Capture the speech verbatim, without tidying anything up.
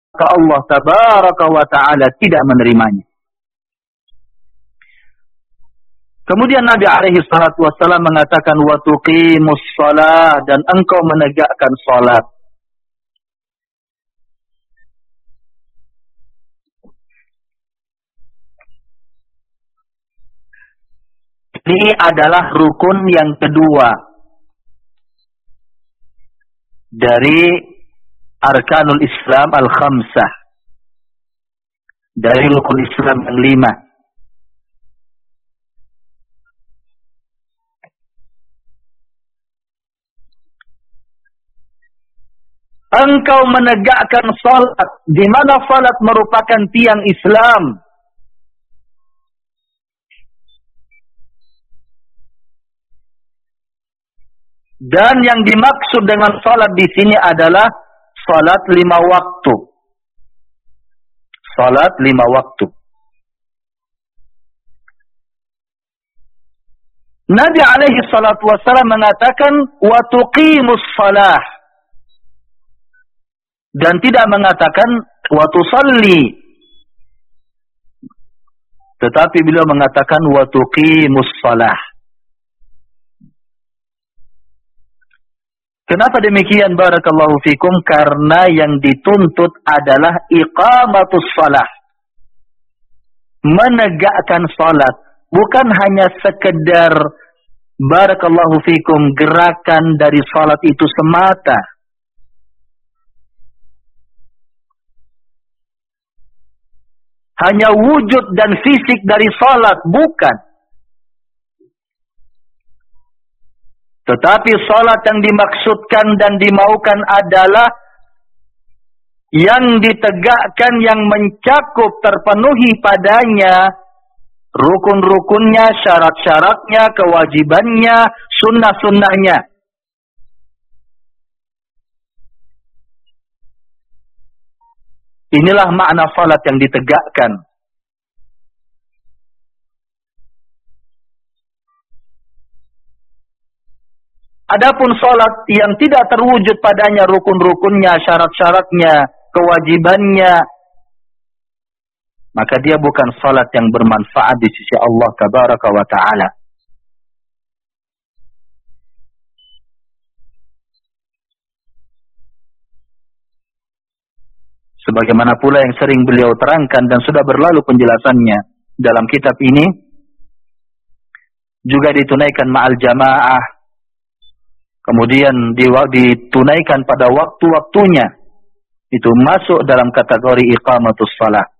Allah tabaraka wa ta'ala tidak menerimanya. Kemudian Nabi alaihi salatu wassalam mengatakan wa tuqimus shalah, dan engkau menegakkan salat. Ini adalah rukun yang kedua dari Arkanul Islam al-Khamsah, dari rukun Islam yang lima. Engkau menegakkan salat, di mana salat merupakan tiang Islam. Dan yang dimaksud dengan salat di sini adalah salat lima waktu. Salat lima waktu. Nabi alaihi salatu wassalam mengatakan wa tuqimus shalah, dan tidak mengatakan wa tusalli, tetapi beliau mengatakan wa tuqimus shalah. Kenapa demikian barakallahu fikum? Karena yang dituntut adalah iqamatus shalah, menegakkan salat, bukan hanya sekedar barakallahu fikum gerakan dari salat itu semata. Hanya wujud dan fisik dari salat, bukan. Tetapi salat yang dimaksudkan dan dimaukan adalah yang ditegakkan, yang mencakup terpenuhi padanya rukun-rukunnya, syarat-syaratnya, kewajibannya, sunnah-sunnahnya. Inilah makna salat yang ditegakkan. Adapun salat yang tidak terwujud padanya rukun-rukunnya, syarat-syaratnya, kewajibannya, maka dia bukan salat yang bermanfaat di sisi Allah tabaraka wa ta'ala. Sebagaimana pula yang sering beliau terangkan dan sudah berlalu penjelasannya dalam kitab ini, juga ditunaikan ma'al jamaah, kemudian ditunaikan pada waktu-waktunya, itu masuk dalam kategori iqamatus shalah.